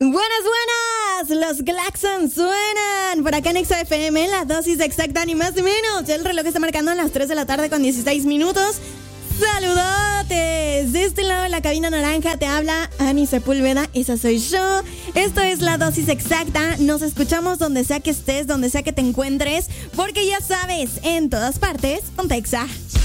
Buenas, los Glaxons suenan por acá en Exa FM, la dosis exacta ni más ni menos. El reloj está marcando a las 3 de la tarde con 16 minutos. ¡Saludotes! De este lado de la cabina naranja te habla Ani Sepúlveda, esa soy yo. Esto es la dosis exacta. Nos escuchamos donde sea que estés, donde sea que te encuentres, porque ya sabes, en todas partes, ponte Exa.